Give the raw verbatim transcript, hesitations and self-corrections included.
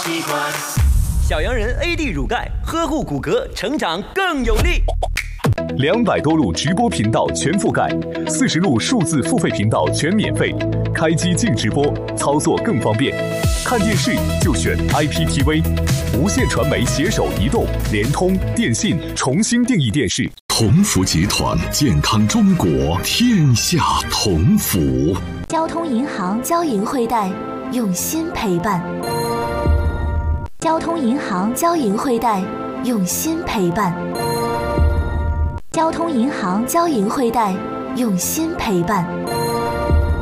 习惯。 小洋人 A D 乳钙，呵护骨骼，成长更有力。 两百多路直播频道全覆盖，四十路数字付费频道全免费，开机静直播，操作更方便。看电视就选 I P T V， 无线传媒携手移动、联通、电信重新定义电视。 同福集团，健康中国，天下同福。 交通银行交银汇贷，用心陪伴。交通银行交银汇贷，用心陪伴。交通银行交银汇贷，用心陪伴。